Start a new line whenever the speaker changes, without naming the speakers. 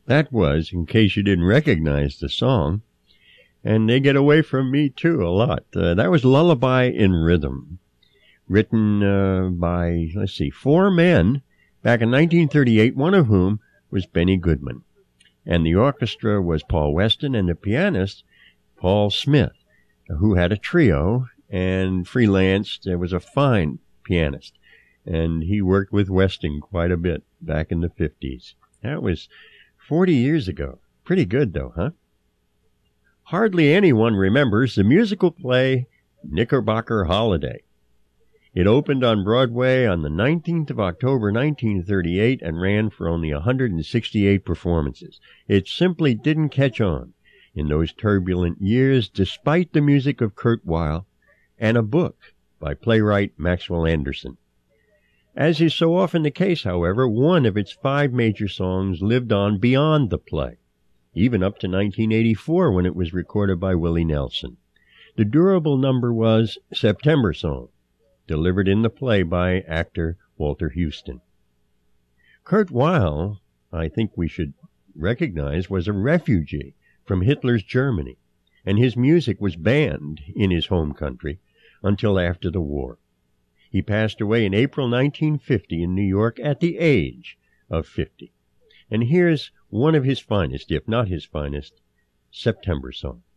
That was, in case you didn't recognize the song. And They Get Away From Me, too, a lot. That was Lullaby in Rhythm, written by, 4 men back in 1938, one of whom was Benny Goodman. And the orchestra was Paul Weston, and the pianist, Paul Smith, who had a trio and freelanced. Was a fine pianist, and he worked with Weston quite a bit back in the 50s. That was 40 years ago. Pretty good, though, huh? Hardly anyone remembers the musical play Knickerbocker Holiday. It opened on Broadway on the 19th of October, 1938, and ran for only 168 performances. It simply didn't catch on in those turbulent years, despite the music of Kurt Weill and a book by playwright Maxwell Anderson. As is so often the case, however, one of its 5 major songs lived on beyond the play, even up to 1984 when it was recorded by Willie Nelson. The durable number was September Song, delivered in the play by actor Walter Huston. Kurt Weill, I think we should recognize, was a refugee from Hitler's Germany, and his music was banned in his home country until after the war. He passed away in April 1950 in New York at the age of 50. And here's one of his finest, if not his finest, September Song.